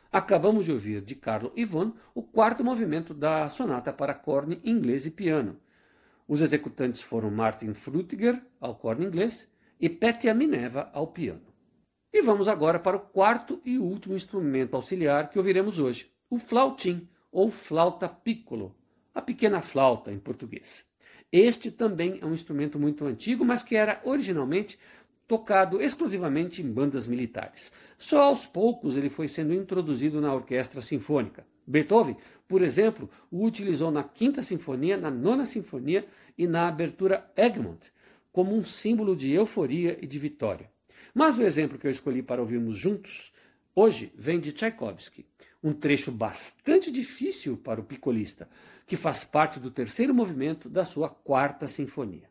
Acabamos de ouvir de Carlo Yvonne o quarto movimento da sonata para corne inglês e piano. Os executantes foram Martin Frutiger, ao corno inglês, e Petya Mineva, ao piano. E vamos agora para o quarto e último instrumento auxiliar que ouviremos hoje, o flautim, ou flauta piccolo, a pequena flauta em português. Este também é um instrumento muito antigo, mas que era originalmente tocado exclusivamente em bandas militares. Só aos poucos ele foi sendo introduzido na orquestra sinfônica. Beethoven, por exemplo, o utilizou na Quinta Sinfonia, na Nona Sinfonia e na abertura Egmont, como um símbolo de euforia e de vitória. Mas o exemplo que eu escolhi para ouvirmos juntos hoje vem de Tchaikovsky, um trecho bastante difícil para o picolista, que faz parte do terceiro movimento da sua Quarta Sinfonia.